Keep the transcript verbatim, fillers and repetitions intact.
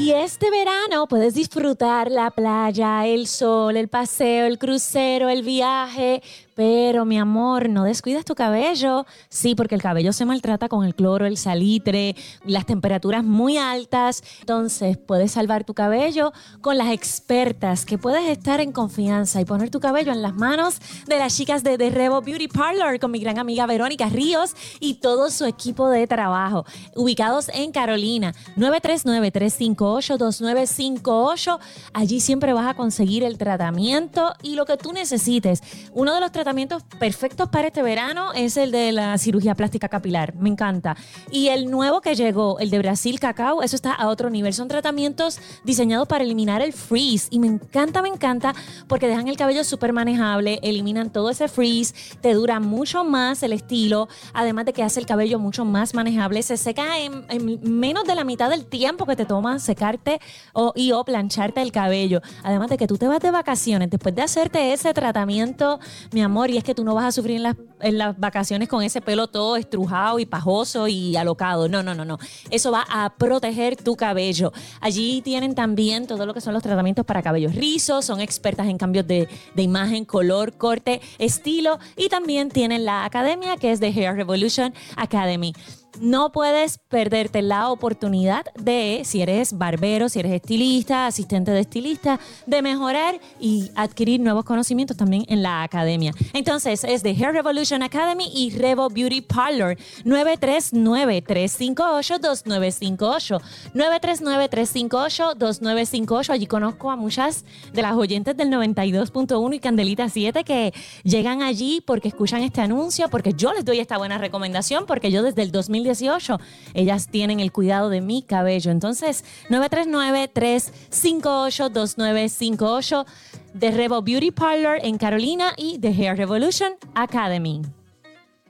Y este verano puedes disfrutar la playa, el sol, el paseo, el crucero, el viaje. Pero, mi amor, no descuides tu cabello. Sí, porque el cabello se maltrata con el cloro, el salitre, las temperaturas muy altas. Entonces, puedes salvar tu cabello con las expertas, que puedes estar en confianza y poner tu cabello en las manos de las chicas de The Revo Beauty Parlor con mi gran amiga Verónica Ríos y todo su equipo de trabajo. Ubicados en Carolina, nueve tres nueve, tres cinco ocho, dos nueve cinco ocho. Allí siempre vas a conseguir el tratamiento y lo que tú necesites. Uno de los tratamientos perfectos para este verano es el de la cirugía plástica capilar. Me encanta. Y el nuevo que llegó, el de Brasil Cacao, eso está a otro nivel. Son tratamientos diseñados para eliminar el frizz. Y me encanta, me encanta, porque dejan el cabello súper manejable, eliminan todo ese frizz, te dura mucho más el estilo, además de que hace el cabello mucho más manejable. Se seca en, en menos de la mitad del tiempo que te toma secarte o, y o plancharte el cabello. Además de que tú te vas de vacaciones después de hacerte ese tratamiento, mi amor, y es que tú no vas a sufrir en las, en las vacaciones con ese pelo todo estrujado y pajoso y alocado. No, no, no, no. Eso va a proteger tu cabello. Allí tienen también todo lo que son los tratamientos para cabellos rizos. Son expertas en cambios de, de imagen, color, corte, estilo. Y también tienen la academia, que es de Hair Revolution Academy. No puedes perderte la oportunidad de, si eres barbero, si eres estilista, asistente de estilista, de mejorar y adquirir nuevos conocimientos también en la academia. Entonces, es de Hair Revolution Academy y Revo Beauty Parlor. nueve tres nueve, tres cinco ocho, dos nueve cinco ocho. nueve tres nueve, tres cinco ocho, dos nueve cinco ocho. Allí conozco a muchas de las oyentes del noventa y dos punto uno y Candelita siete que llegan allí porque escuchan este anuncio, porque yo les doy esta buena recomendación, porque yo desde el dos mil dieciocho ellas tienen el cuidado de mi cabello. Entonces, nueve tres nueve, tres cinco ocho, dos nueve cinco ocho de Revo Beauty Parlor en Carolina y The Hair Revolution Academy.